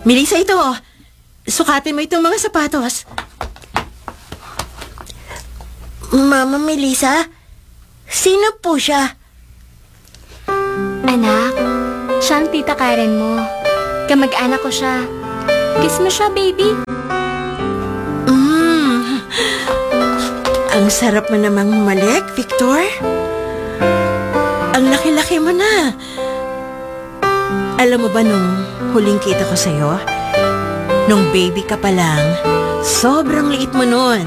Melissa, ito. Sukatin mo itong mga sapatos. Mama Melissa, sino po siya? Anak, siya ang tita Karen mo. Kamag-anak ko siya. Kiss mo siya, baby. Ang sarap mo namang humalik, Victor. Ang laki-laki mo na. Alam mo ba nung huling kita ko sa'yo? Nung baby ka pa lang, sobrang liit mo nun.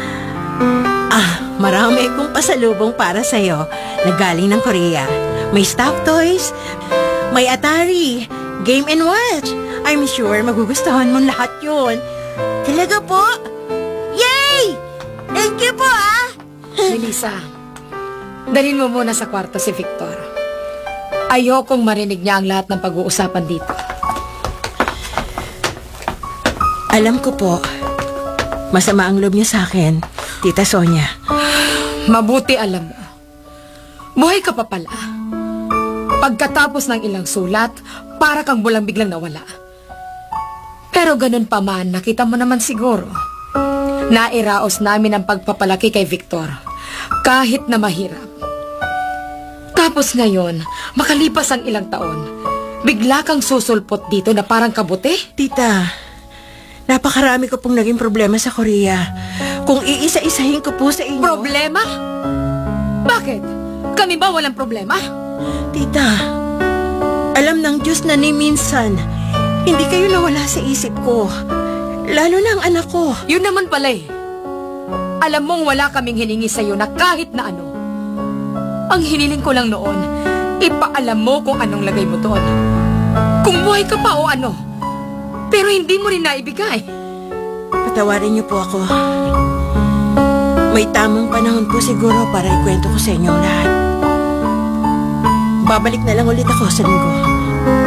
Marami akong pasalubong para sa'yo na galing ng Korea. May stuffed toys, may Atari, Game & Watch. I'm sure magugustuhan mong lahat yun. Talaga po? Yay! Thank you po, Melissa, dalhin mo muna sa kwarto si Victor. Ayokong marinig niya ang lahat ng pag-uusapan dito. Alam ko po, masama ang loob niya sa akin, Tita Sonia. Mabuti alam mo. Buhay ka pa pala. Pagkatapos ng ilang sulat, para kang bulang biglang nawala. Pero ganun pa man, nakita mo naman siguro. Nairaos namin ang pagpapalaki kay Victor, kahit na mahirap. Tapos ngayon, makalipas ang ilang taon, bigla kang susulpot dito na parang kabuti. Tita, napakarami ko pong naging problema sa Korea. Kung iisa-isahin ko po sa inyo... Problema? Bakit? Kami ba walang problema? Tita, alam ng Diyos na ni minsan, hindi kayo nawala sa isip ko. Lalo na ang anak ko. Yun naman pala eh. Alam mong wala kaming hiningi sa'yo na kahit na ano. Ang hiniling ko lang noon, ipaalam mo kung anong lagay mo doon. Kung buhay ka pa o ano. Pero hindi mo rin naibigay. Patawarin niyo po ako. May tamang panahon po siguro para ikwento ko sa inyo ang lahat. Babalik na lang ulit ako sa linggo.